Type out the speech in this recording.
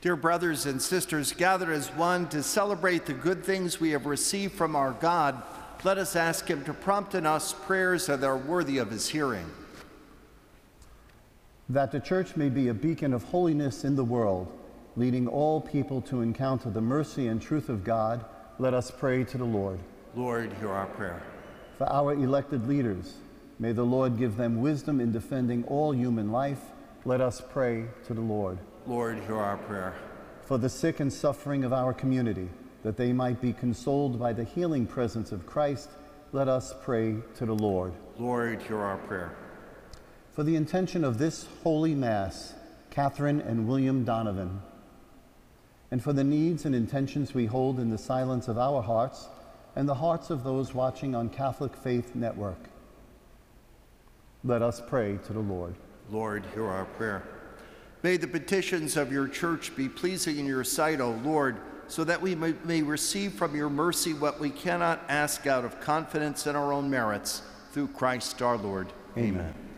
Dear brothers and sisters, gathered as one to celebrate the good things we have received from our God, let us ask him to prompt in us prayers that are worthy of his hearing. That the Church may be a beacon of holiness in the world, leading all people to encounter the mercy and truth of God, let us pray to the Lord. Lord, hear our prayer. For our elected leaders, may the Lord give them wisdom in defending all human life, let us pray to the Lord. Lord, hear our prayer. For the sick and suffering of our community, that they might be consoled by the healing presence of Christ, let us pray to the Lord. Lord, hear our prayer. For the intention of this Holy Mass, Catherine and William Donovan, and for the needs and intentions we hold in the silence of our hearts and the hearts of those watching on Catholic Faith Network, let us pray to the Lord. Lord, hear our prayer. May the petitions of your Church be pleasing in your sight, O Lord, so that we may receive from your mercy what we cannot ask out of confidence in our own merits, through Christ our Lord. Amen.